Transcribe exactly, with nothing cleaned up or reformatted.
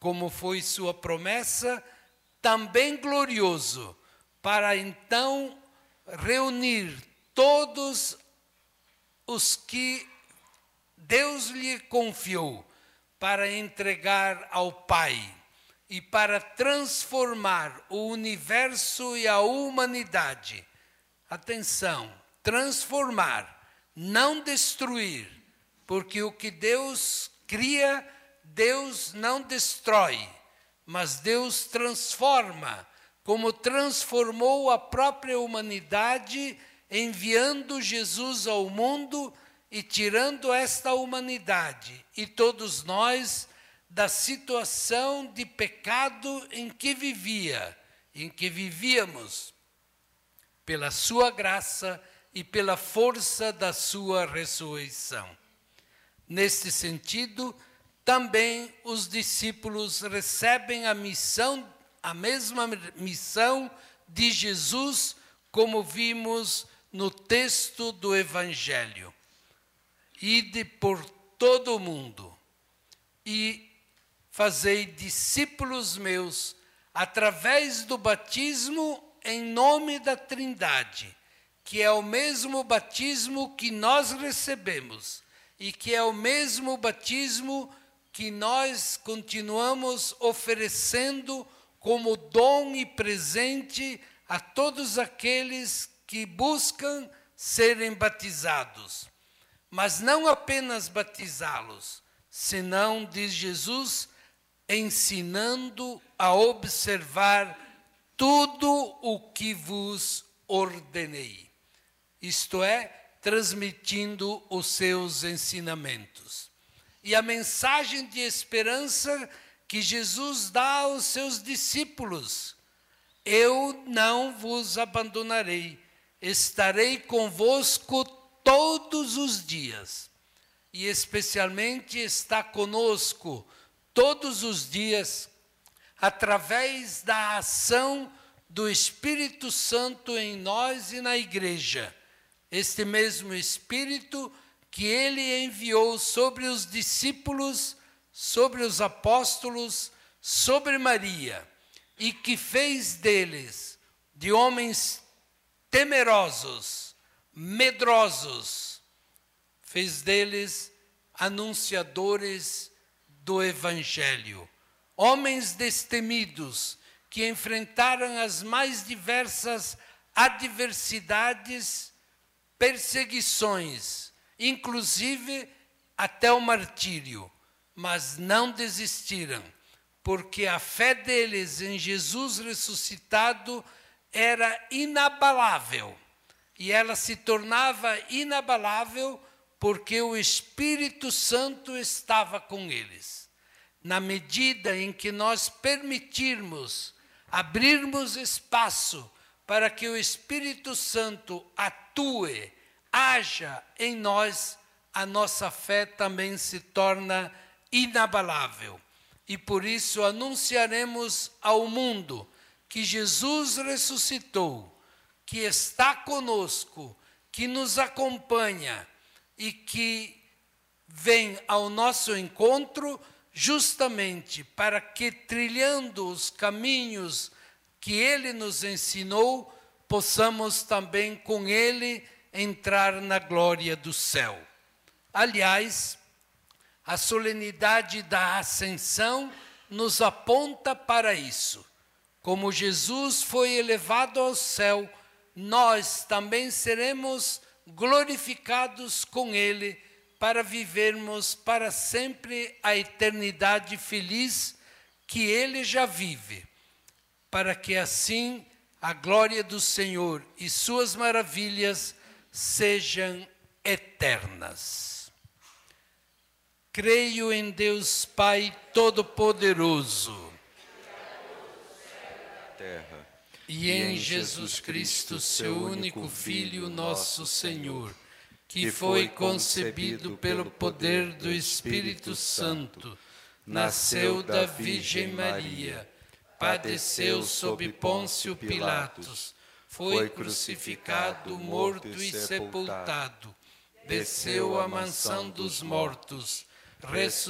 como foi sua promessa, também glorioso, para então reunir todos os que Deus lhe confiou para entregar ao Pai e para transformar o universo e a humanidade. Atenção, transformar, não destruir, porque o que Deus cria, Deus não destrói, mas Deus transforma, como transformou a própria humanidade, enviando Jesus ao mundo e tirando esta humanidade e todos nós da situação de pecado em que vivia, em que vivíamos, pela sua graça e pela força da sua ressurreição. Neste sentido, também os discípulos recebem a missão, a mesma missão de Jesus, como vimos no texto do Evangelho. Ide por todo o mundo e fazei discípulos meus através do batismo em nome da Trindade, que é o mesmo batismo que nós recebemos e que é o mesmo batismo que nós continuamos oferecendo como dom e presente a todos aqueles que buscam serem batizados. Mas não apenas batizá-los, senão, diz Jesus, ensinando a observar tudo o que vos ordenei. Isto é, transmitindo os seus ensinamentos. E a mensagem de esperança que Jesus dá aos seus discípulos: eu não vos abandonarei, estarei convosco todos os dias. E especialmente está conosco todos os dias, através da ação do Espírito Santo em nós e na igreja. Este mesmo Espírito que ele enviou sobre os discípulos, sobre os apóstolos, sobre Maria, e que fez deles, de homens temerosos, medrosos, fez deles anunciadores do Evangelho, homens destemidos que enfrentaram as mais diversas adversidades, perseguições, inclusive até o martírio, mas não desistiram, porque a fé deles em Jesus ressuscitado era inabalável, e ela se tornava inabalável porque o Espírito Santo estava com eles. Na medida em que nós permitirmos, abrirmos espaço para que o Espírito Santo atue, haja em nós, a nossa fé também se torna inabalável. E por isso anunciaremos ao mundo que Jesus ressuscitou, que está conosco, que nos acompanha e que vem ao nosso encontro justamente para que, trilhando os caminhos que ele nos ensinou, possamos também com ele entrar na glória do céu. Aliás, a solenidade da Ascensão nos aponta para isso. Como Jesus foi elevado ao céu, nós também seremos glorificados com ele para vivermos para sempre a eternidade feliz que ele já vive, para que assim a glória do Senhor e suas maravilhas sejam eternas. Creio em Deus Pai Todo-Poderoso, terra, e em Jesus Cristo, seu único Filho, nosso Senhor, que foi concebido pelo poder do Espírito Santo, nasceu da Virgem Maria, padeceu sob Pôncio Pilatos, foi crucificado, morto e sepultado, desceu à mansão dos mortos, ressuscitou